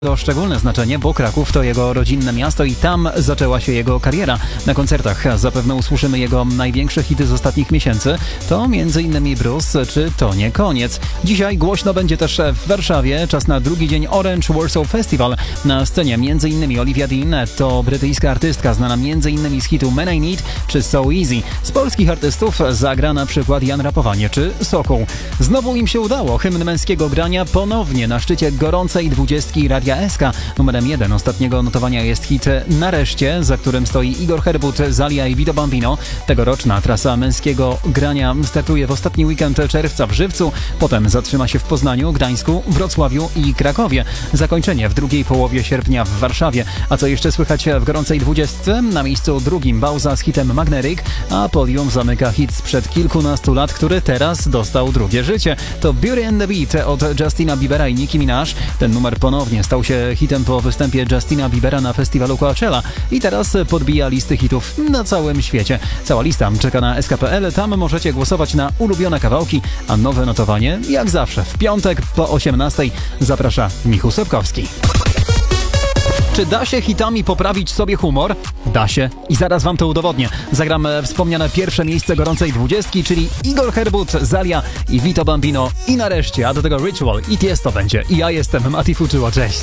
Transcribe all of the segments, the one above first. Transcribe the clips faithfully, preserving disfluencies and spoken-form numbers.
To szczególne znaczenie, bo Kraków to jego rodzinne miasto i tam zaczęła się jego kariera. Na koncertach zapewne usłyszymy jego największe hity z ostatnich miesięcy. To między innymi Bruce, czy to nie koniec. Dzisiaj głośno będzie też w Warszawie. Czas na drugi dzień Orange Warsaw Festival. Na scenie między innymi Olivia Dean, to brytyjska artystka znana między innymi z hitu Man I Need czy So Easy. Z polskich artystów zagra na przykład Jan Rapowanie czy Sokół. Znowu im się udało. Hymn męskiego grania ponownie na szczycie gorącej dwudziestki Radia S K. Numerem jeden ostatniego notowania jest hit Nareszcie, za którym stoi Igor Herbut, Zalia i Vito Bambino. Tegoroczna trasa męskiego grania startuje w ostatni weekend czerwca w Żywcu, potem zatrzyma się w Poznaniu, Gdańsku, Wrocławiu i Krakowie. Zakończenie w drugiej połowie sierpnia w Warszawie. A co jeszcze słychać w gorącej dwudziestce? Na miejscu drugim Bauza z hitem Magnetic, a podium zamyka hit sprzed kilkunastu lat, który teraz dostał drugie życie. To Beauty and the Beat od Justina Biebera i Nicki Minaj. Ten numer ponownie stał się hitem po występie Justina Biebera na festiwalu Coachella i teraz podbija listy hitów na całym świecie. Cała lista czeka na S K kropka P L, tam możecie głosować na ulubione kawałki, a nowe notowanie jak zawsze w piątek po osiemnastej zaprasza Michał Sobkowski. Czy da się hitami poprawić sobie humor? Da się i zaraz wam to udowodnię. Zagram wspomniane pierwsze miejsce gorącej dwudziestki, czyli Igor Herbut, Zalia i Vito Bambino i nareszcie, a do tego Ritual i Tiesto będzie. I ja jestem Mati Fuczyło, cześć.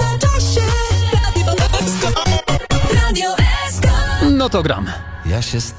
No to gram. Ja się